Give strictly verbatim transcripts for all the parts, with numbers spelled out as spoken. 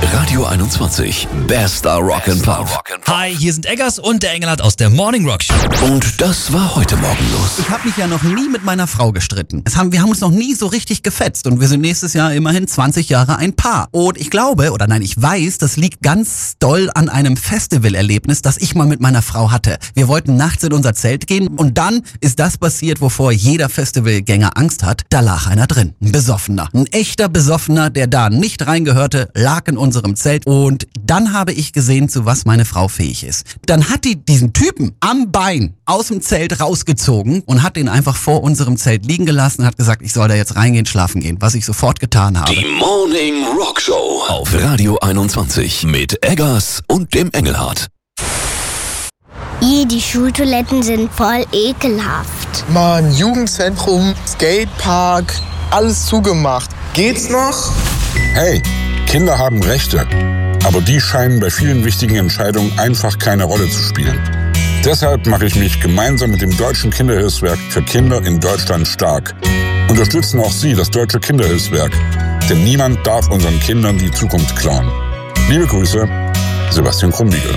Radio einundzwanzig, Bester Rock and Pop. Hi, hier sind Eggers und der Engelhardt aus der Morning Rock Show. Und das war heute Morgen los. Ich habe mich ja noch nie mit meiner Frau gestritten. Es haben, wir haben uns noch nie so richtig gefetzt und wir sind nächstes Jahr immerhin zwanzig Jahre ein Paar. Und ich glaube, oder nein, ich weiß, das liegt ganz doll an einem Festivalerlebnis, das ich mal mit meiner Frau hatte. Wir wollten nachts in unser Zelt gehen und dann ist das passiert, wovor jeder Festivalgänger Angst hat. Da lag einer drin, ein Besoffener. Ein echter Besoffener, der da nicht reingehörte, lag in unserem Zelt. Und dann habe ich gesehen, zu was meine Frau fähig ist. Dann hat die diesen Typen am Bein aus dem Zelt rausgezogen und hat ihn einfach vor unserem Zelt liegen gelassen und hat gesagt, ich soll da jetzt reingehen, schlafen gehen, was ich sofort getan habe. Die Morning Rock Show auf Radio einundzwanzig mit Eggers und dem Engelhardt. Ih, die Schultoiletten sind voll ekelhaft. Mann, Jugendzentrum, Skatepark, alles zugemacht. Geht's noch? Hey, Kinder haben Rechte, aber die scheinen bei vielen wichtigen Entscheidungen einfach keine Rolle zu spielen. Deshalb mache ich mich gemeinsam mit dem Deutschen Kinderhilfswerk für Kinder in Deutschland stark. Unterstützen auch Sie das Deutsche Kinderhilfswerk, denn niemand darf unseren Kindern die Zukunft klauen. Liebe Grüße, Sebastian Krumbiegel.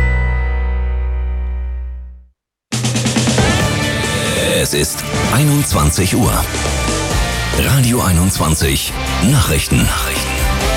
Es ist einundzwanzig Uhr. Radio einundzwanzig Nachrichten. Nachrichten.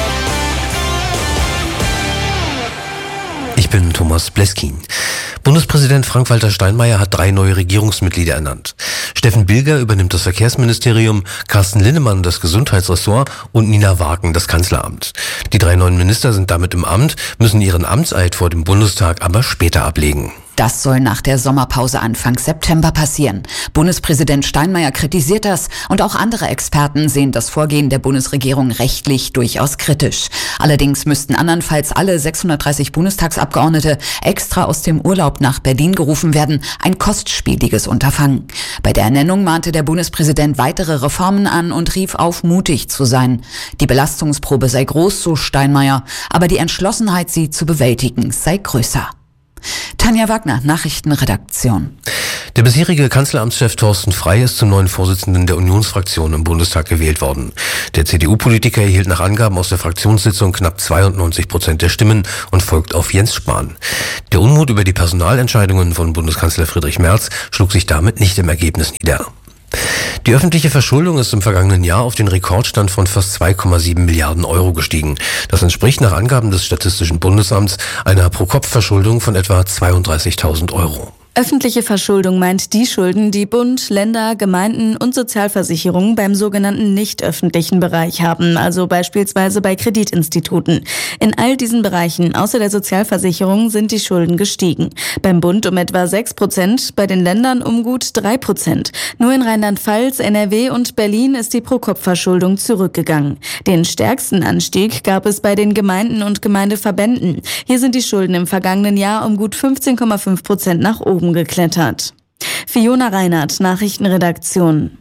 Ich bin Thomas Bleskin. Bundespräsident Frank-Walter Steinmeier hat drei neue Regierungsmitglieder ernannt. Steffen Bilger übernimmt das Verkehrsministerium, Carsten Linnemann das Gesundheitsressort und Nina Wagen das Kanzleramt. Die drei neuen Minister sind damit im Amt, müssen ihren Amtseid vor dem Bundestag aber später ablegen. Das soll nach der Sommerpause Anfang September passieren. Bundespräsident Steinmeier kritisiert das und auch andere Experten sehen das Vorgehen der Bundesregierung rechtlich durchaus kritisch. Allerdings müssten andernfalls alle sechshundertdreißig Bundestagsabgeordnete extra aus dem Urlaub nach Berlin gerufen werden. Ein kostspieliges Unterfangen. Bei der Ernennung mahnte der Bundespräsident weitere Reformen an und rief auf, mutig zu sein. Die Belastungsprobe sei groß, so Steinmeier, aber die Entschlossenheit, sie zu bewältigen, sei größer. Tanja Wagner, Nachrichtenredaktion. Der bisherige Kanzleramtschef Thorsten Frey ist zum neuen Vorsitzenden der Unionsfraktion im Bundestag gewählt worden. Der C D U-Politiker erhielt nach Angaben aus der Fraktionssitzung knapp zweiundneunzig Prozent der Stimmen und folgt auf Jens Spahn. Der Unmut über die Personalentscheidungen von Bundeskanzler Friedrich Merz schlug sich damit nicht im Ergebnis nieder. Die öffentliche Verschuldung ist im vergangenen Jahr auf den Rekordstand von fast zwei Komma sieben Milliarden Euro gestiegen. Das entspricht nach Angaben des Statistischen Bundesamts einer Pro-Kopf-Verschuldung von etwa zweiunddreißigtausend Euro. Öffentliche Verschuldung meint die Schulden, die Bund, Länder, Gemeinden und Sozialversicherungen beim sogenannten nicht öffentlichen Bereich haben, also beispielsweise bei Kreditinstituten. In all diesen Bereichen, außer der Sozialversicherung, sind die Schulden gestiegen. Beim Bund um etwa sechs Prozent, bei den Ländern um gut drei Prozent. Nur in Rheinland-Pfalz, N R W und Berlin ist die Pro-Kopf-Verschuldung zurückgegangen. Den stärksten Anstieg gab es bei den Gemeinden und Gemeindeverbänden. Hier sind die Schulden im vergangenen Jahr um gut fünfzehn Komma fünf Prozent nach oben geklettert. Fiona Reinhardt, Nachrichtenredaktion.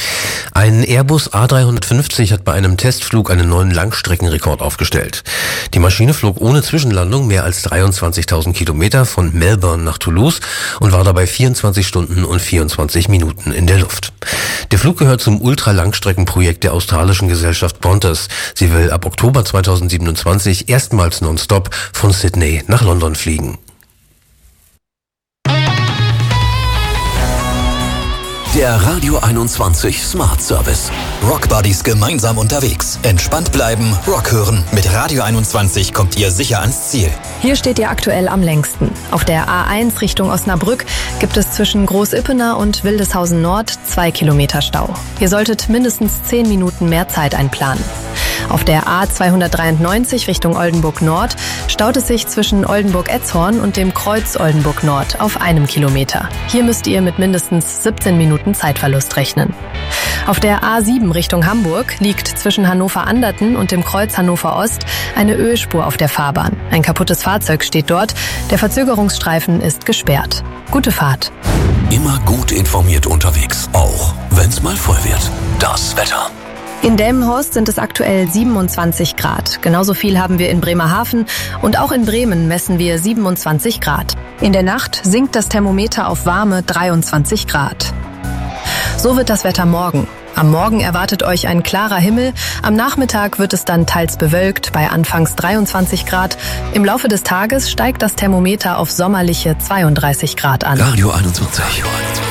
Ein Airbus A dreihundertfünfzig hat bei einem Testflug einen neuen Langstreckenrekord aufgestellt. Die Maschine flog ohne Zwischenlandung mehr als dreiundzwanzigtausend Kilometer von Melbourne nach Toulouse und war dabei vierundzwanzig Stunden und vierundzwanzig Minuten in der Luft. Der Flug gehört zum Ultralangstreckenprojekt der australischen Gesellschaft Qantas. Sie will ab Oktober zweitausendsiebenundzwanzig erstmals nonstop von Sydney nach London fliegen. Der Radio einundzwanzig Smart Service. Rockbuddies gemeinsam unterwegs. Entspannt bleiben, Rock hören. Mit Radio einundzwanzig kommt ihr sicher ans Ziel. Hier steht ihr aktuell am längsten. Auf der A eins Richtung Osnabrück gibt es zwischen Groß-Ippener und Wildeshausen Nord zwei Kilometer Stau. Ihr solltet mindestens zehn Minuten mehr Zeit einplanen. Auf der A zweihundertdreiundneunzig Richtung Oldenburg Nord staut es sich zwischen Oldenburg-Etzhorn und dem Kreuz Oldenburg Nord auf einem Kilometer. Hier müsst ihr mit mindestens siebzehn Minuten Zeitverlust rechnen. Auf der A sieben Richtung Hamburg liegt zwischen Hannover-Anderten und dem Kreuz Hannover Ost eine Ölspur auf der Fahrbahn. Ein kaputtes Fahrzeug steht dort. Der Verzögerungsstreifen ist gesperrt. Gute Fahrt. Immer gut informiert unterwegs, auch wenn's mal voll wird. Das Wetter. In Delmenhorst sind es aktuell siebenundzwanzig Grad. Genauso viel haben wir in Bremerhaven und auch in Bremen messen wir siebenundzwanzig Grad. In der Nacht sinkt das Thermometer auf warme dreiundzwanzig Grad. So wird das Wetter morgen. Am Morgen erwartet euch ein klarer Himmel. Am Nachmittag wird es dann teils bewölkt bei anfangs dreiundzwanzig Grad. Im Laufe des Tages steigt das Thermometer auf sommerliche zweiunddreißig Grad an. Radio einundzwanzig.